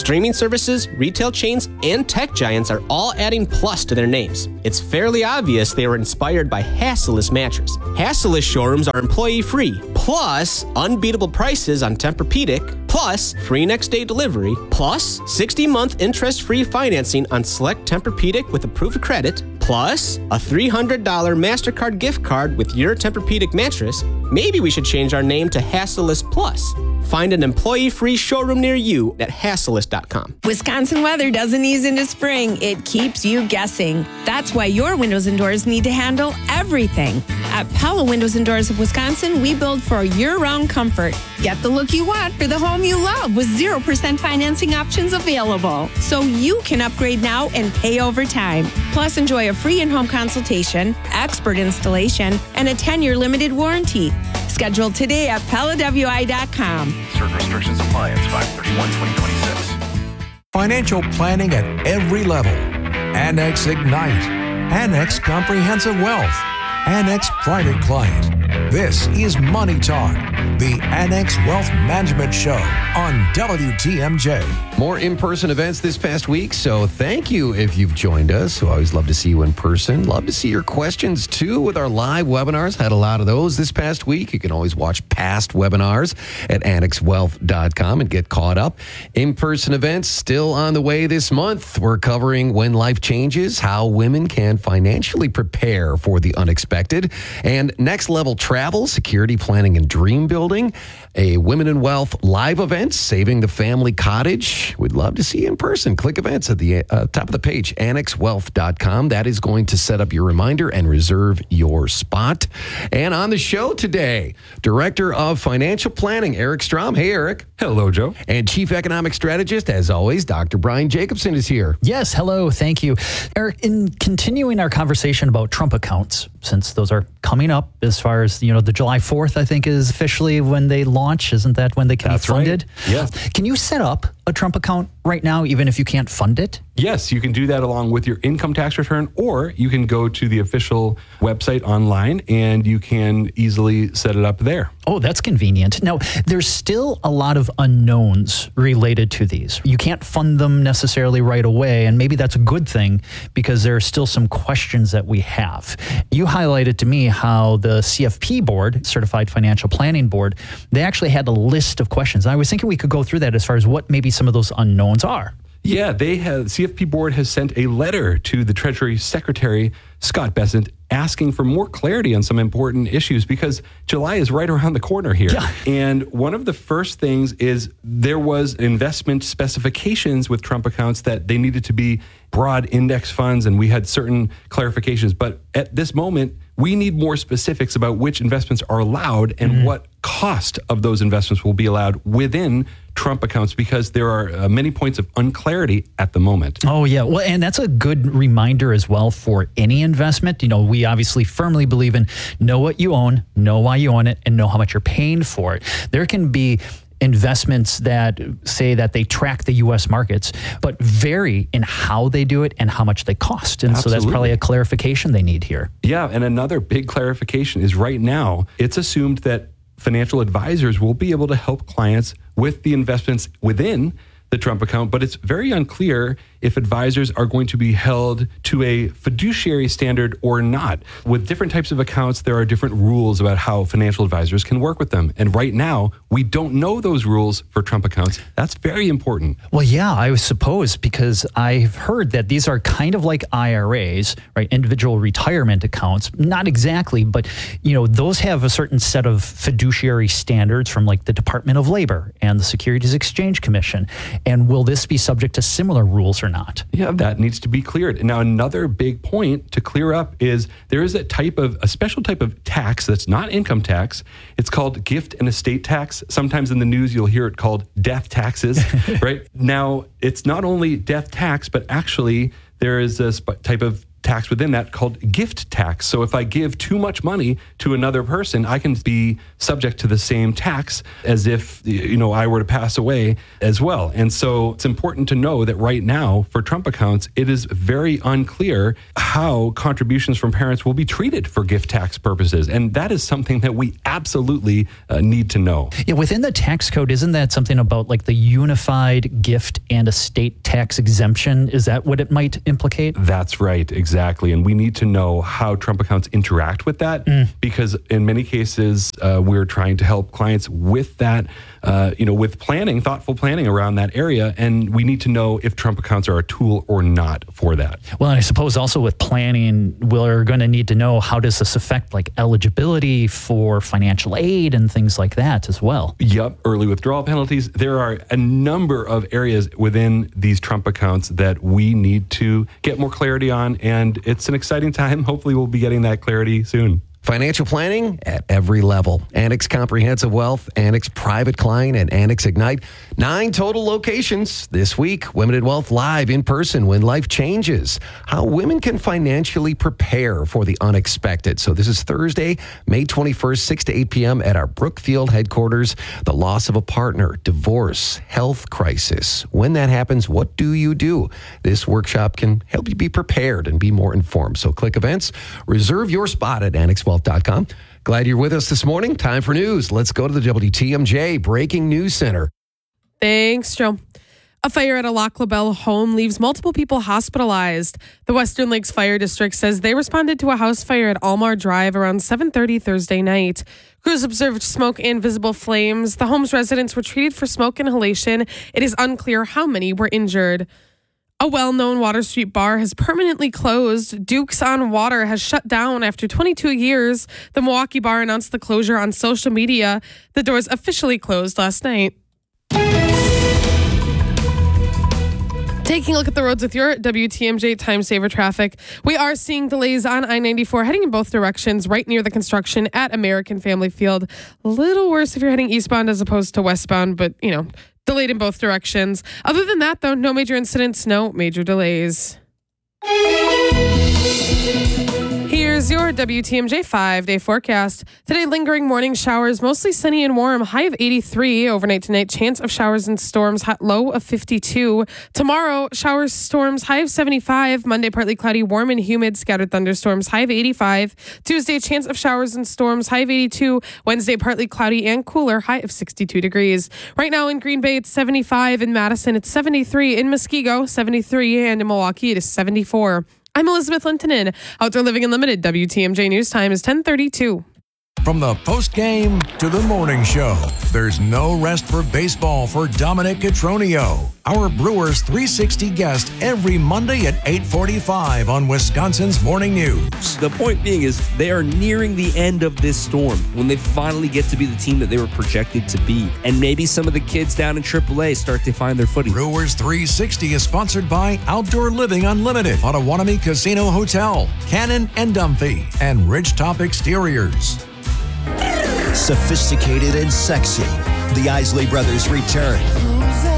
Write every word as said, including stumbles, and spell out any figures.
Streaming services, retail chains, and tech giants are all adding Plus to their names. It's fairly obvious they were inspired by Hassellus Mattress. Hassellus showrooms are employee-free, plus unbeatable prices on Tempur-Pedic, plus free next-day delivery, plus sixty-month interest-free financing on select Tempur-Pedic with approved credit, plus a three hundred dollars MasterCard gift card with your Tempur-Pedic mattress. Maybe we should change our name to Hassellus Plus. Find an employee-free showroom near you at hassellus dot com. Wisconsin weather doesn't ease into spring. It keeps you guessing. That's why your windows and doors need to handle everything. At Pella Windows and Doors of Wisconsin, we build for year-round comfort. Get the look you want for the home you love with zero percent financing options available. So you can upgrade now and pay over time. Plus, enjoy a free in-home consultation, expert installation, and a ten-year limited warranty. Schedule today at Pella W I dot com. Certain restrictions apply. It's five thirty-one twenty twenty-six. Financial planning at every level. Annex Ignite. Annex Comprehensive Wealth. Annex Private Client. This is Money Talk, the Annex Wealth Management Show on W T M J. More in-person events this past week, so thank you if you've joined us. We always love to see you in person. Love to see your questions, too, with our live webinars. Had a lot of those this past week. You can always watch past webinars at annex wealth dot com and get caught up. In-person events still on the way this month. We're covering when life changes, how women can financially prepare for the unexpected, and next-level travel, security planning, and dream building. A Women in Wealth live event, Saving the Family Cottage. We'd love to see you in person. Click events at the uh, top of the page, annex wealth dot com. That is going to set up your reminder and reserve your spot. And on the show today, Director of Financial Planning, Eric Strom. Hey, Eric. Hello, Joe. And Chief Economic Strategist, as always, Doctor Brian Jacobson is here. Yes, hello. Thank you. Eric, in continuing our conversation about Trump accounts, since those are coming up as far as, you know, the July fourth, I think, is officially when they launch. Isn't that when they can That's be funded? Right. Yeah. Can you set up a Trump account right now, even if you can't fund it? Yes, you can do that along with your income tax return, or you can go to the official website online and you can easily set it up there. Oh, that's convenient. Now, there's still a lot of unknowns related to these. You can't fund them necessarily right away, and maybe that's a good thing because there are still some questions that we have. You highlighted to me how the C F P board, Certified Financial Planning Board, they actually had a list of questions. I was thinking we could go through that as far as what maybe some of those unknowns are. Yeah, they have. C F P board has sent a letter to the Treasury Secretary, Scott Bessent, asking for more clarity on some important issues because July is right around the corner here. Yeah. And one of the first things is there was investment specifications with Trump accounts that they needed to be broad index funds, and we had certain clarifications. But at this moment, we need more specifics about which investments are allowed and mm-hmm. what cost of those investments will be allowed within Trump accounts, because there are uh, many points of unclarity at the moment. Oh, yeah. Well, and that's a good reminder as well for any investment. You know, we obviously firmly believe in know what you own, know why you own it, and know how much you're paying for it. There can be investments that say that they track the U S markets, but vary in how they do it and how much they cost. And Absolutely. So that's probably a clarification they need here. Yeah. And another big clarification is right now, it's assumed that financial advisors will be able to help clients with the investments within the Trump account, but it's very unclear if advisors are going to be held to a fiduciary standard or not. With different types of accounts, there are different rules about how financial advisors can work with them. And right now, we don't know those rules for Trump accounts. That's very important. Well, yeah, I suppose, because I've heard that these are kind of like I R As, right? Individual retirement accounts. Not exactly, but, you know, those have a certain set of fiduciary standards from like the Department of Labor and the Securities Exchange Commission. And will this be subject to similar rules or not? Yeah, that needs to be cleared. Now, another big point to clear up is there is a type of, a special type of tax that's not income tax. It's called gift and estate tax. Sometimes in the news, you'll hear it called death taxes, right? Now, it's not only death tax, but actually there is a sp- type of tax within that called gift tax. So if I give too much money to another person, I can be subject to the same tax as if, you know, I were to pass away as well. And so it's important to know that right now for Trump accounts, it is very unclear how contributions from parents will be treated for gift tax purposes. And that is something that we absolutely uh, need to know. Yeah, within the tax code, isn't that something about like the unified gift and estate tax exemption? Is that what it might implicate? That's right, exactly. And we need to know how Trump accounts interact with that mm. because in many cases, uh, we're trying to help clients with that, uh, you know, with planning, thoughtful planning around that area. And we need to know if Trump accounts are a tool or not for that. Well, and I suppose also with planning, we're going to need to know how does this affect like eligibility for financial aid and things like that as well. Yep, early withdrawal penalties. There are a number of areas within these Trump accounts that we need to get more clarity on, and it's an exciting time. Hopefully we'll be getting that clarity soon. Financial planning at every level. Annex Comprehensive Wealth, Annex Private Client, and Annex Ignite. Nine total locations this week. Women in Wealth live in person when life changes. How women can financially prepare for the unexpected. So this is Thursday, May twenty-first, six to eight p.m. at our Brookfield headquarters. The loss of a partner, divorce, health crisis. When that happens, what do you do? This workshop can help you be prepared and be more informed. So click events, reserve your spot at annex wealth dot com. Glad you're with us this morning. Time for news. Let's go to the W T M J Breaking News Center. Thanks, Joe. A fire at a Lac La Belle home leaves multiple people hospitalized. The Western Lakes Fire District says they responded to a house fire at Almar Drive around seven thirty Thursday night. Crews observed smoke and visible flames. The home's residents were treated for smoke inhalation. It is unclear how many were injured. A well-known Water Street bar has permanently closed. Duke's on Water has shut down after twenty-two years. The Milwaukee bar announced the closure on social media. The doors officially closed last night. Taking a look at the roads with your W T M J Time Saver traffic. We are seeing delays on I ninety-four heading in both directions right near the construction at American Family Field. A little worse if you're heading eastbound as opposed to westbound, but, you know, delayed in both directions. Other than that, though, no major incidents, no major delays. Here's your W T M J five-day forecast. Today, lingering morning showers, mostly sunny and warm, high of eighty-three. Overnight tonight, chance of showers and storms, hot, low of fifty-two. Tomorrow, showers, storms, high of seventy-five. Monday, partly cloudy, warm and humid, scattered thunderstorms, high of eighty-five. Tuesday, chance of showers and storms, high of eighty-two. Wednesday, partly cloudy and cooler, high of sixty-two degrees. Right now in Green Bay, it's seventy-five. In Madison, it's seventy-three. In Muskego, seventy-three. And in Milwaukee, it is seventy-four. I'm Elizabeth Lintonen. Outdoor Living Unlimited. W T M J News Time is ten thirty-two. From the post-game to the morning show, there's no rest for baseball for Dominic Cotroneo, our Brewers three sixty guest every Monday at eight forty-five on Wisconsin's Morning News. The point being is they are nearing the end of this storm when they finally get to be the team that they were projected to be. And maybe some of the kids down in triple A start to find their footing. Brewers three sixty is sponsored by Outdoor Living Unlimited, Potawatomi Casino Hotel, Cannon and Dumphy, and Ridgetop Exteriors. Sophisticated and sexy, the Isley Brothers return